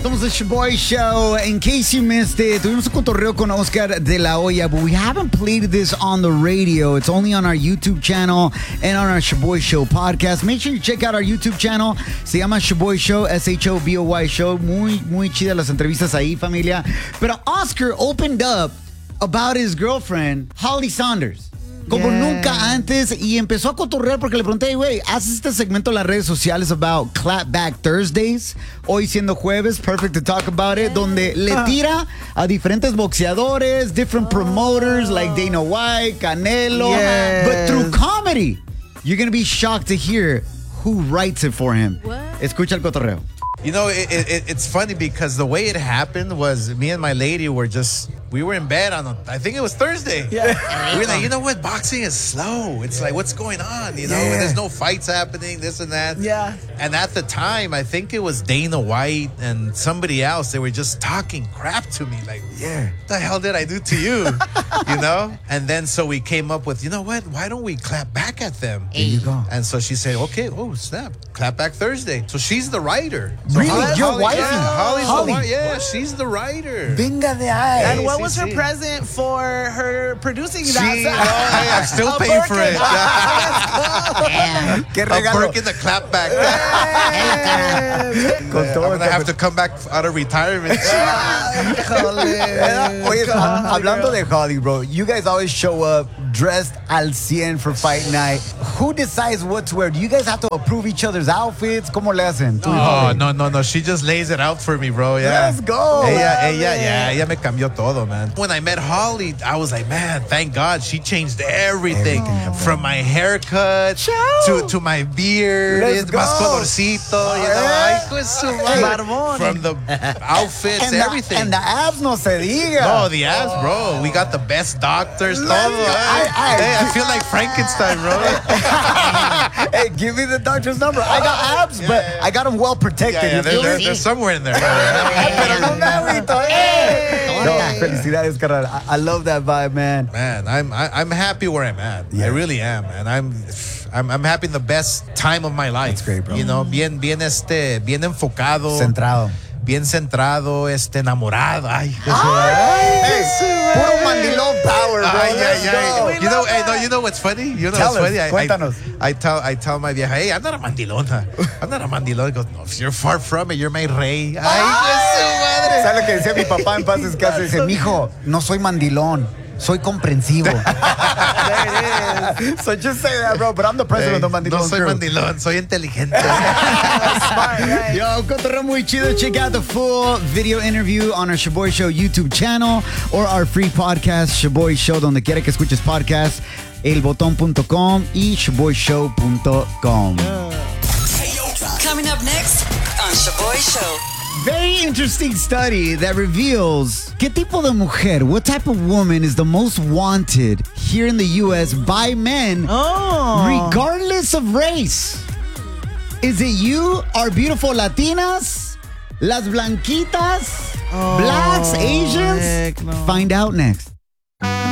Somos the Shaboy Show. In case you missed it, tuvimos un cotorreo con Oscar de la Hoya, but we haven't played this on the radio. It's only on our YouTube channel and on our Shaboy Show podcast. Make sure you check out our YouTube channel. Se llama Shaboy Show, Shoboy Show. Muy chidas las entrevistas ahí, familia. Pero Oscar opened up about his girlfriend, Holly Saunders. Como nunca antes, y empezó a cotorrear porque le pregunté, güey, haces este segmento en las redes sociales about Clapback Thursdays, hoy siendo jueves, perfect to talk about it, donde le tira a diferentes boxeadores, different promoters like Dana White, Canelo, but through comedy, you're going to be shocked to hear who writes it for him. What? Escucha el cotorreo. You know, it's funny because the way it happened was me and my lady we were in bed I think it was Thursday. Yeah. We were like, you know what? Boxing is slow. It's like, what's going on? You know, there's no fights happening, this and that. Yeah. And at the time, I think it was Dana White and somebody else. They were just talking crap to me. Like, what the hell did I do to you? You know? And then so we came up with, you know what? Why don't we clap back at them? There you go. And so she said, okay, oh, snap. Clap back Thursday. So she's the writer. So Really? Your wife? Holly's Holly. the wife. Yeah, she's the writer. Venga de ahí. And what was her present for her producing that? I'm still paying for it. Qué I'm regalo. working the clap back. I'm going to have to come back out of retirement. Oye, hablando de Holly, bro, you guys always show up dressed al 100 for fight night. Who decides what to wear? Do you guys have to approve each other's outfits? ¿Cómo le hacen? Oh, no. She just lays it out for me, bro. Yeah. Let's go. Ella me cambió todo, man. When I met Holly, I was like, man, thank God she changed everything. From my haircut to my beard. Let's go. Más colorcito. You know, ay, pues, su madre. From the outfits, and everything. And the abs no se diga. No, the abs, bro. We got the best doctors. Todo. I feel like Frankenstein, bro. Hey, give me the doctor's number. I got abs, but I got them well protected. Yeah, they're somewhere in there. Pero no me agüito, No, felicidades, carnal. I love that vibe, man. Man, I'm happy where I'm at. I really am, man. I'm having the best time of my life. That's great, bro. You know, bien enfocado. Centrado. Bien centrado, enamorado. Ay, puro mandilón power, bro. Ay. You know what's funny? You know Tell what's us, funny? cuéntanos. I tell my vieja, hey, I'm not a mandilona. I'm not a mandilona. He goes, no, you're far from it. You're my rey. Ay, su madre. ¿Sabes lo que decía mi papá en paz descanse? Dice, mijo, no soy mandilón. Soy comprensivo. So just say that, bro. But I'm the president of the Mandilón No soy crew. mandilón, soy inteligente. Yo, cotorreo muy chido. Check out the full video interview on our Shaboy Show YouTube channel or our free podcast, Shaboy Show, donde quiera que escuches podcast, elbotón.com y shaboyshow.com. Coming up next on Shaboy Show. Very interesting study that reveals qué tipo de mujer, what type of woman is the most wanted here in the U.S. by men, regardless of race. Is it you, our beautiful Latinas, las blanquitas, blacks, Asians? Heck no. Find out next.